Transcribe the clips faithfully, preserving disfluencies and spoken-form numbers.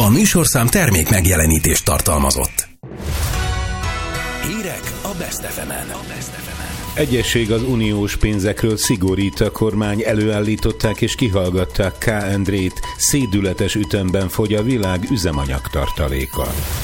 műsorszám termék megjelenítést tartalmazott. Hírek a Best ef emen. Egyesség az uniós pénzekről szigorít, a kormány, előállították és kihallgatták K. Endrét, szédületes ütemben fogy a világ üzemanyag tartaléka.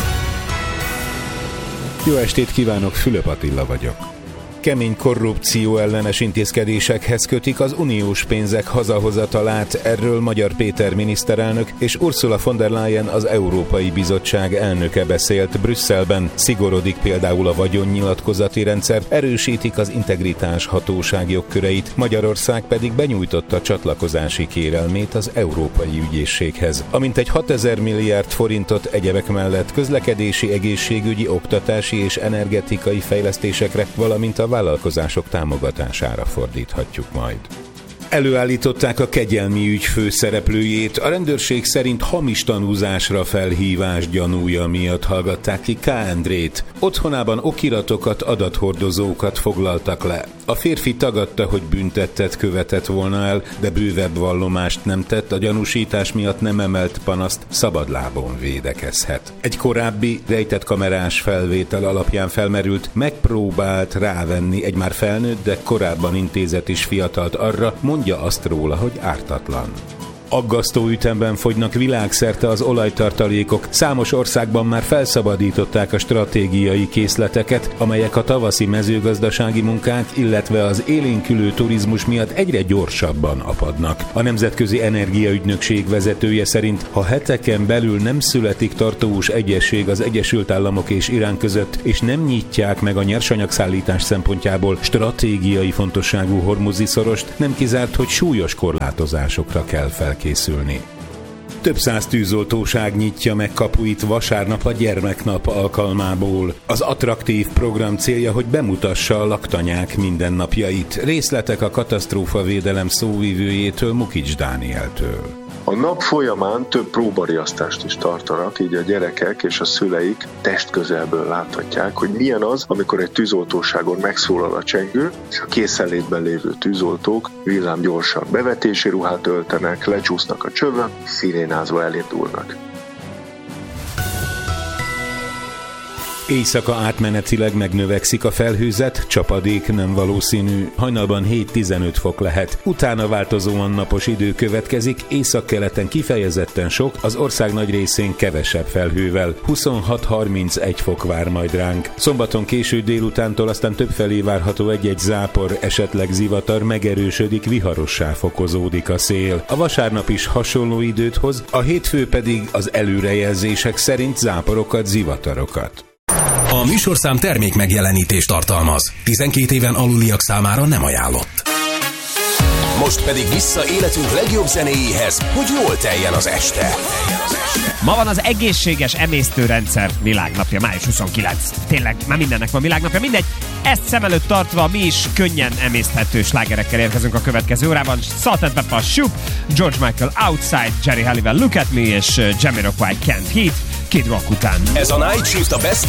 Jó estét kívánok, Fülöp Attila vagyok. Kemény korrupció ellenes intézkedésekhez kötik az uniós pénzek hazahozatalát, erről Magyar Péter miniszterelnök és Ursula von der Leyen, az Európai Bizottság elnöke beszélt Brüsszelben. Szigorodik például a vagyonnyilatkozati rendszer, erősítik az integritás hatóság jogköreit, Magyarország pedig benyújtotta csatlakozási kérelmét az Európai Ügyészséghez. Amint egy hatezer milliárd forintot egyebek mellett közlekedési, egészségügyi, oktatási és energetikai fejlesztésekre, valamint a vállalkozások támogatására fordíthatjuk majd. Előállították a kegyelmi ügy főszereplőjét, a rendőrség szerint hamis tanúzásra felhívás gyanúja miatt hallgatták ki K. Endrét. Otthonában okiratokat, adathordozókat foglaltak le. A férfi tagadta, hogy büntettet követett volna el, de bővebb vallomást nem tett, a gyanúsítás miatt nem emelt panaszt, szabadlábon védekezhet. Egy korábbi rejtett kamerás felvétel alapján felmerült, megpróbált rávenni egy már felnőtt, de korábban intézett is fiatalt arra, mondja azt róla, hogy ártatlan. Aggasztó ütemben fogynak világszerte az olajtartalékok, számos országban már felszabadították a stratégiai készleteket, amelyek a tavaszi mezőgazdasági munkák, illetve az élénkülő turizmus miatt egyre gyorsabban apadnak. A Nemzetközi Energiaügynökség vezetője szerint, ha heteken belül nem születik tartós egyesség az Egyesült Államok és Irán között, és nem nyitják meg a nyersanyagszállítás szempontjából stratégiai fontosságú hormuzi szorost, nem kizárt, hogy súlyos korlátozásokra kell fel készülni. Több száz tűzoltóság nyitja meg kapuit vasárnap a gyermeknap alkalmából. Az attraktív program célja, hogy bemutassa a laktanyák mindennapjait. Részletek a katasztrófavédelem szóvivőjétől, Mukics Dánieltől. A nap folyamán több próbariasztást is tartanak, így a gyerekek és a szüleik testközelből láthatják, hogy milyen az, amikor egy tűzoltóságon megszólal a csengő, és a készenlétben lévő tűzoltók villámgyorsan bevetési ruhát öltenek, lecsúsznak a csövön, szirénázva elindulnak. Éjszaka átmenetileg megnövekszik a felhőzet, csapadék nem valószínű, hajnalban hét-tizenöt fok lehet, utána változóan napos idő következik, északkeleten kifejezetten sok, az ország nagy részén kevesebb felhővel, huszonhat-harmincegy fok vár majd ránk. Szombaton késő délutántól aztán többfelé várható egy-egy zápor, esetleg zivatar, megerősödik, viharossá fokozódik a szél. A vasárnap is hasonló időt hoz, a hétfő pedig az előrejelzések szerint záporokat, zivatarokat. A műsorszám termék megjelenítést tartalmaz. tizenkét éven aluliak számára nem ajánlott. Most pedig vissza életünk legjobb zenéjéhez, hogy jól teljen az este. Ma van az egészséges emésztőrendszer világnapja, május huszonkilencedike. Tényleg, már mindennek van világnapja, mindegy. Ezt szem előtt tartva mi is könnyen emészthető slágerekkel érkezünk a következő órában. Salt and Pepper Shoop, George Michael Outside, Jerry Halliwell Look at Me és Jamiroquai Can't Heat, Kid Rock után. Ez a Night Shift a Best